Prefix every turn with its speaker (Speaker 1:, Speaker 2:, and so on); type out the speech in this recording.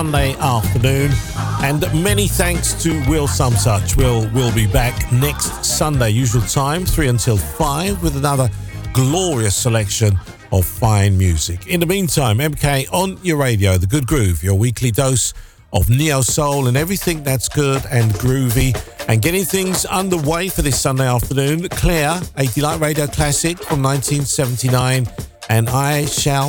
Speaker 1: Sunday afternoon. And many thanks to Will Sumsuch. Will be back next Sunday, usual time, 3 until 5, with another glorious selection of fine music. In the meantime, MK on your radio, The Good Groove, your weekly dose of neo-soul and everything that's good and groovy. And getting things underway for this Sunday afternoon, Claire, a Delight Radio classic from 1979, and I Shall